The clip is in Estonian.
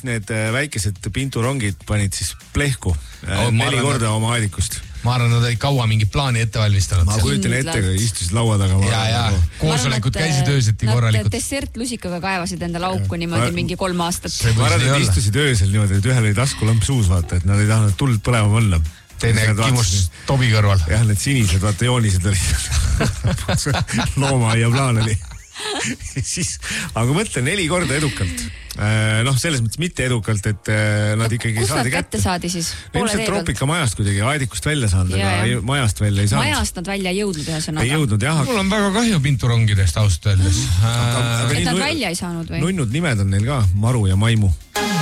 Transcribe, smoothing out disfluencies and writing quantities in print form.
siis need väikesed pinturongid panid siis plehku 4 korda oma aedikust. Ma arvan, nad olid kaua mingi plaani ette valmistanud. Ma kujutan ette, istusid laua taga. Ja. Koosolekud käisid ööseti korralikult. Nad dessertlusikaga kaevasid enda lauku niimoodi mingi 3 aastat. Ma arvan, et istusid öösel niimoodi, et ühel oli taskulamp suus, vaata, et nad ei tahtnud tuld põlema mõnda. Teine kimus Tobi kõrval. Jah, need sinised, vaata, joonised olid. Loomaaia plaan oli. Siis, aga mõtlen 4 korda edukalt. Selles mõttes mitte edukalt, et nad ikkagi kus saadi kätte saadi siis? Ilmselt Troopika majast kuidagi aedikust välja saanud, aga majast välja ei saanud. Majast nad välja ei jõudnud ühesõnaga. Ei jõudnud, jah. Mul on väga kahju pinturongidest ausalt öeldes. Et nad välja ei saanud või? Nunnud nimed on neil ka, Maru ja Maimu.